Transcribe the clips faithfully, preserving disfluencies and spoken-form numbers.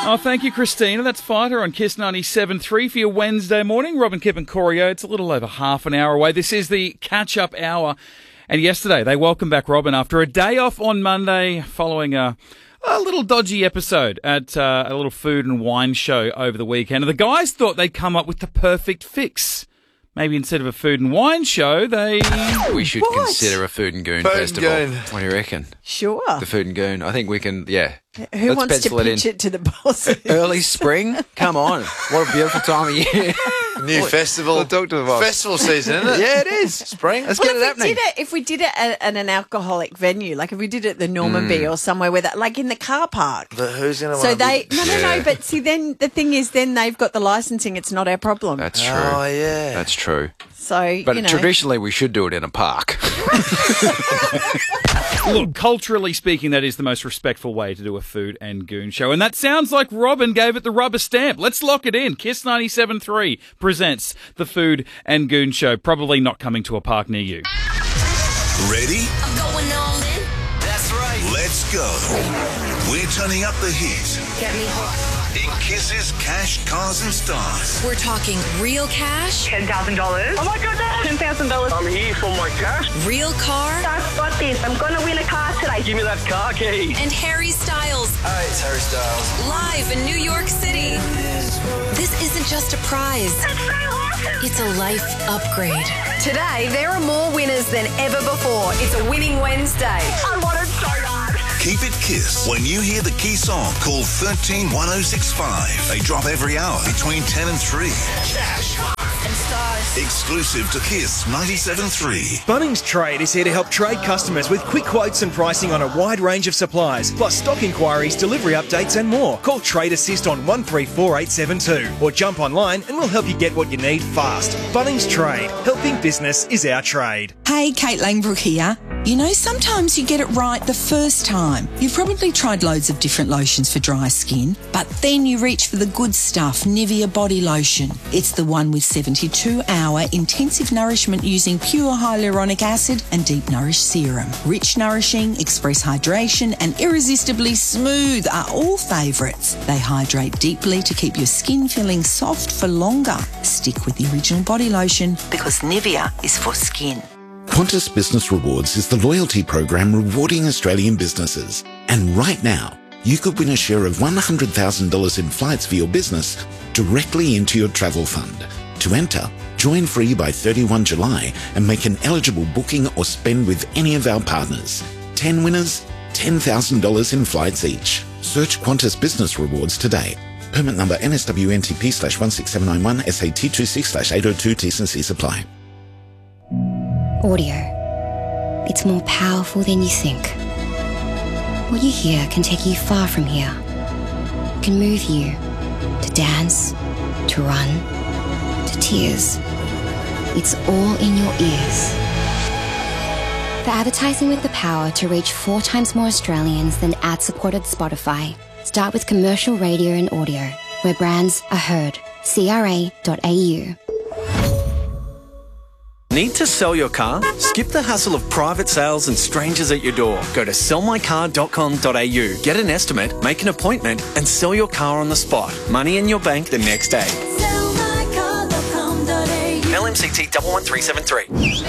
Oh, thank you, Christina. That's Fighter on Kiss ninety-seven point three for your Wednesday morning. Robin, Kip and Corio. It's a little over half an hour away. This is the catch-up hour. And yesterday, they welcomed back Robin after a day off on Monday following a, a little dodgy episode at uh, a little food and wine show over the weekend. And the guys thought they'd come up with the perfect fix. Maybe instead of a food and wine show, they... We should What? consider a food and goon Food and festival. goon. What do you reckon? Sure. The food and goon. I think we can, yeah. Who Let's wants to pencil it pitch in. it to the bosses? Early spring? Come on. What a beautiful time of year. New festival. We'll talk to the boss. Festival season, isn't it? Yeah, it is. Spring. Let's Well, get it if we happening. did it, if we did it at, at an alcoholic venue, like if we did it at the Normanby Mm. or somewhere where that, like in the car park. But who's going to So want they, to be... no, no, Yeah. no, but see, then the thing is, then they've got the licensing. It's not our problem. That's true. Oh, yeah. That's true. So, But you know. traditionally, we should do it in a park. Look, culturally speaking, that is the most respectful way to do a food and goon show. And that sounds like Robin gave it the rubber stamp. Let's lock it in. Kiss ninety-seven point three presents the food and goon show. Probably not coming to a park near you. Ready? I'm going all in. That's right. Let's go. We're turning up the heat Get me hot. in Kiss's Cash, Cars and Stars. We're talking real cash, ten thousand dollars. Oh my goodness! ten thousand dollars. I'm here for my cash. real car, I've got this. I'm going to win a car today. Give me that car key. and Harry Styles Hey, it's Harry Styles. live in New York City. This isn't just a prize. That's so awesome. It's a life upgrade. Today, there are more winners than ever before. It's a winning Wednesday. I want it so bad. Keep it Kiss. When you hear the key song, call one three one oh six five. They drop every hour between ten and three. Cash And stars. exclusive to Kiss ninety-seven point three. Bunnings Trade is here to help trade customers with quick quotes and pricing on a wide range of supplies, plus stock inquiries, delivery updates and more. Call Trade Assist on one three four eight seven two or jump online and we'll help you get what you need fast. Bunnings Trade. Helping business is our trade. Hey, Kate Langbrook here. You know, sometimes you get it right the first time. You've probably tried loads of different lotions for dry skin, but then you reach for the good stuff, Nivea Body Lotion. It's the one with seventy-two hour intensive nourishment using pure hyaluronic acid and deep nourish serum. Rich, nourishing, express hydration and irresistibly smooth are all favourites. They hydrate deeply to keep your skin feeling soft for longer. Stick with the original body lotion because Nivea is for skin. Qantas Business Rewards is the loyalty program rewarding Australian businesses. And right now, you could win a share of one hundred thousand dollars in flights for your business directly into your travel fund. To enter, join free by thirty-first of July and make an eligible booking or spend with any of our partners. ten winners, ten thousand dollars in flights each. Search Qantas Business Rewards today. Permit number N S W N T P slash one six seven nine one S A T two six slash eight oh two T's and C's apply. Audio. It's more powerful than you think. What you hear can take you far from here. It can move you to dance, to run, to tears. It's all in your ears. For advertising with the power to reach four times more Australians than ad-supported Spotify, start with commercial radio and audio, where brands are heard. C R A dot A U. Need to sell your car? Skip the hassle of private sales and strangers at your door. Go to sell my car dot com dot a u. Get an estimate, make an appointment, and sell your car on the spot. Money in your bank the next day. sell my car dot com dot a u. L M C T one one three seven three.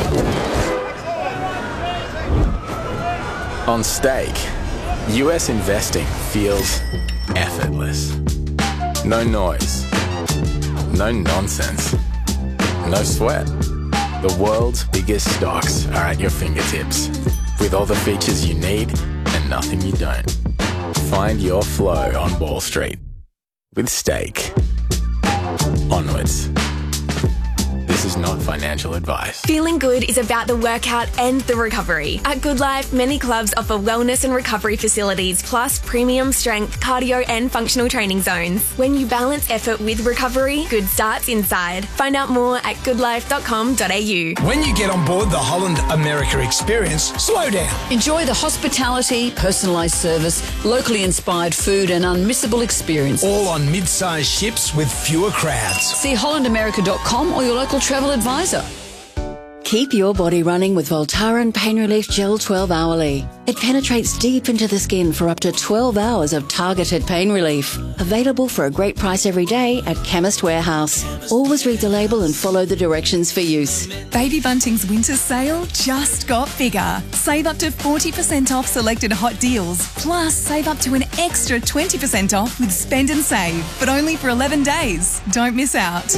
On Stake, U S investing feels effortless. No noise. No nonsense. No sweat. The world's biggest stocks are at your fingertips, with all the features you need and nothing you don't. Find your flow on Wall Street with Stake. Onwards. This is not financial advice. Feeling good is about the workout and the recovery. At Good Life, many clubs offer wellness and recovery facilities, plus premium strength, cardio and functional training zones. When you balance effort with recovery, good starts inside. Find out more at good life dot com dot a u. When you get on board the Holland America experience, slow down. Enjoy the hospitality, personalised service, locally inspired food and unmissable experience. All on mid-sized ships with fewer crowds. See holland america dot com or your local travel advisor. Keep your body running with Voltaren Pain Relief Gel twelve hourly. It penetrates deep into the skin for up to twelve hours of targeted pain relief. Available for a great price every day at Chemist Warehouse. Always read the label and follow the directions for use. Baby Bunting's winter sale just got bigger. Save up to forty percent off selected hot deals. Plus, save up to an extra twenty percent off with Spend and Save, but only for eleven days. Don't miss out.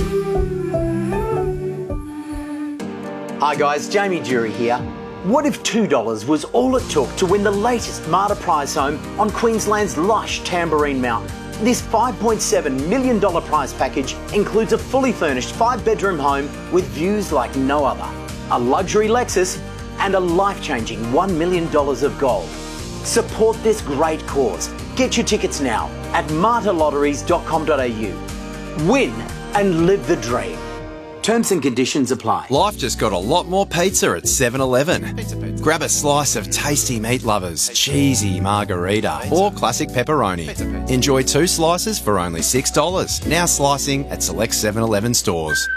Hi guys, Jamie Jury here. What if two dollars was all it took to win the latest Marta prize home on Queensland's lush Tamborine Mountain? This five point seven million dollars prize package includes a fully furnished five-bedroom home with views like no other, a luxury Lexus and a life-changing one million dollars of gold. Support this great cause. Get your tickets now at marta lotteries dot com dot a u. Win and live the dream. Terms and conditions apply. Life just got a lot more pizza at seven eleven. Grab a slice of tasty meat lovers, cheesy margarita or classic pepperoni. Enjoy two slices for only six dollars. Now slicing at select seven eleven stores.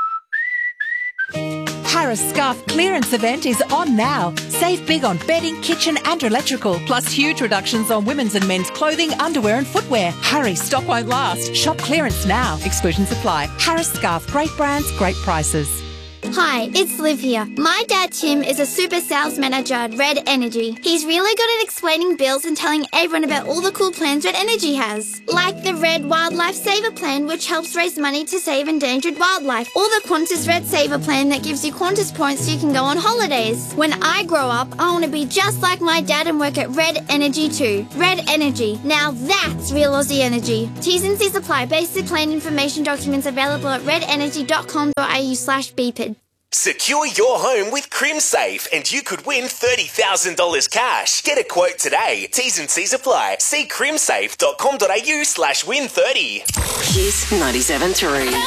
Harris Scarf clearance event is on now. Save big on bedding, kitchen and electrical, plus huge reductions on women's and men's clothing, underwear and footwear. Hurry, stock won't last. Shop clearance now. Exclusions apply. Harris Scarf, great brands, great prices. Hi, it's Liv here. My dad Tim is a super sales manager at Red Energy. He's really good at explaining bills and telling everyone about all the cool plans Red Energy has. Like the Red Wildlife Saver Plan, which helps raise money to save endangered wildlife. Or the Qantas Red Saver Plan that gives you Qantas points so you can go on holidays. When I grow up, I want to be just like my dad and work at Red Energy too. Red Energy. Now that's real Aussie energy. T's and C's apply. Basic plan information documents available at red energy dot com dot a u slash b p i d. Secure your home with CrimSafe and you could win thirty thousand dollars cash. Get a quote today. T's and C's apply. See crimsafe dot com dot a u slash win thirty. Kiss ninety-seven point three.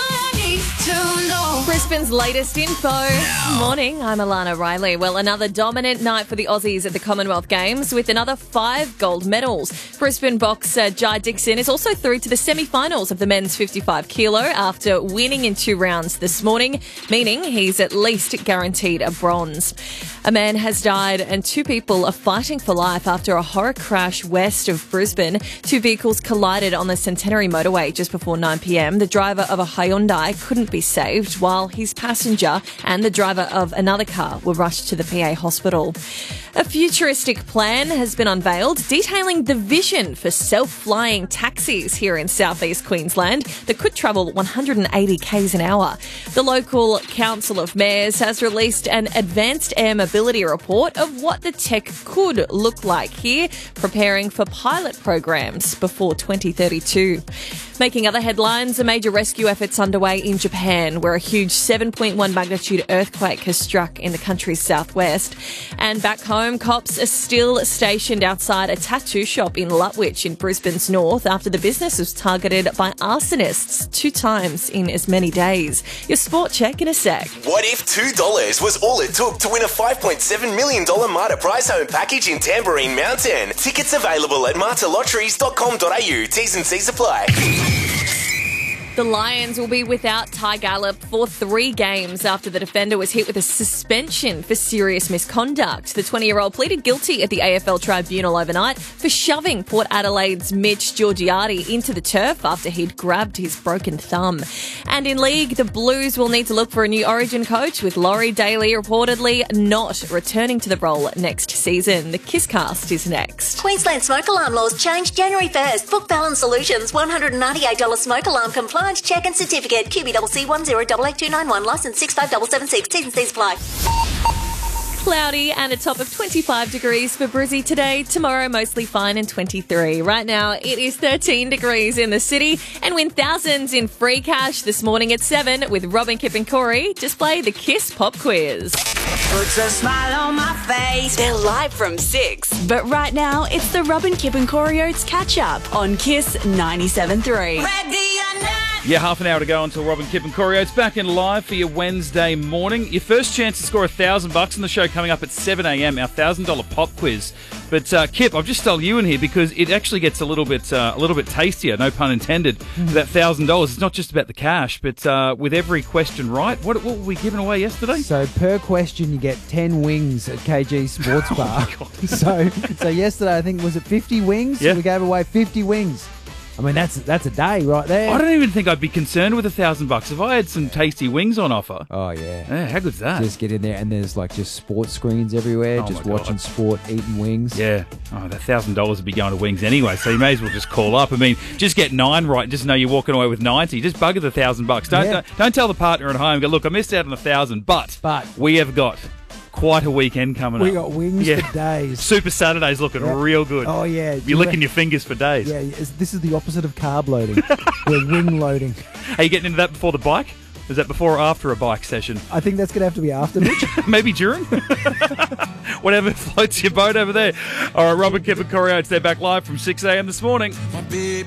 Brisbane's latest info. Morning, I'm Alana Riley. Well, another dominant night for the Aussies at the Commonwealth Games with another five gold medals. Brisbane boxer Jai Dixon is also through to the semi-finals of the men's fifty-five kilo after winning in two rounds this morning, meaning he's at least guaranteed a bronze. A man has died and two people are fighting for life after a horror crash west of Brisbane. Two vehicles collided on the Centenary motorway just before nine p m. The driver of a Hyundai couldn't be saved, while his passenger and the driver of another car were rushed to the P A hospital. A futuristic plan has been unveiled detailing the vision for self-flying taxis here in southeast Queensland that could travel one hundred eighty k's an hour. The local Council of Mayors has released an advanced air mobility report of what the tech could look like here, preparing for pilot programs before twenty thirty-two. Making other headlines, a major rescue effort's underway in Japan, where a huge seven point one magnitude earthquake has struck in the country's southwest. And back home, cops are still stationed outside a tattoo shop in Lutwyche in Brisbane's north after the business was targeted by arsonists two times in as many days. Your sport check in a sec. What if two dollars was all it took to win a five point seven million dollars Marta prize home package in Tamborine Mountain? Tickets available at marta lotteries dot com dot a u. T's and C's apply. The Lions will be without Ty Gallup for three games after the defender was hit with a suspension for serious misconduct. The twenty-year-old pleaded guilty at the A F L tribunal overnight for shoving Port Adelaide's Mitch Georgiades into the turf after he'd grabbed his broken thumb. And in league, the Blues will need to look for a new Origin coach, with Laurie Daly reportedly not returning to the role next season. The Kisscast is next. Queensland smoke alarm laws change January first. Book Balance Solutions, one hundred ninety-eight dollars smoke alarm compliance check and certificate. Q B C C one zero eight eight two nine one, licence six five seven seven six. T's and C's apply. Cloudy and a top of twenty-five degrees for Brizzy today. Tomorrow, mostly fine and twenty-three. Right now, it is thirteen degrees in the city. And win thousands in free cash this morning at seven with Robin, Kip and Corey. Just play the Kiss Pop Quiz. Puts a smile on my face. They're live from six. But right now, it's the Robin, Kip and Corey Oates catch-up on Kiss ninety-seven point three. Ready or not. Yeah, half an hour to go until Robin, Kip and Corio. It's back in live for your Wednesday morning. Your first chance to score a thousand bucks on the show coming up at seven a.m. Our thousand dollar pop quiz. But uh, Kip, I've just stole you in here because it actually gets a little bit uh, a little bit tastier. No pun intended. Mm. That thousand dollars. It's not just about the cash, but uh, with every question right. What what were we giving away yesterday? So per question, you get ten wings at K G Sports Bar. Oh so so yesterday, I think was it fifty wings? Yeah. We gave away fifty wings. I mean, that's that's a day right there. I don't even think I'd be concerned with a thousand bucks if I had some tasty wings on offer. Oh, yeah. Yeah, how good's that? Just get in there and there's like just sports screens everywhere, Oh, just my watching God. sport, eating wings. Yeah. Oh, that thousand dollars would be going to wings anyway, so you may as well just call up. I mean, just get nine right, just know you're walking away with ninety. Just bugger the thousand bucks. Don't, Yeah. don't don't tell the partner at home. Go, look, I missed out on a thousand, but But we have got quite a weekend coming we up. got wings Yeah. for days. Super Saturday's looking Yep. real good. Oh, yeah. You're licking your fingers for days. Yeah, it's- this is the opposite of carb loading. We're wing loading. Are you getting into that before the bike? Is that before or after a bike session? I think that's going to have to be after, Mitch. Maybe during? Whatever floats your boat over there. All right, Robin, Kip and Corio, it's there back live from six a.m. this morning.